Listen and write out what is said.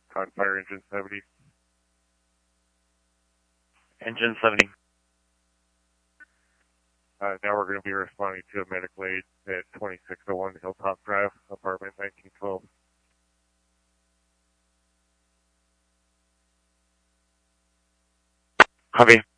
on fire engine 70. Engine 70. Now we're going to be responding to a medical aid at 2601 Hilltop Drive, apartment 1912. Copy.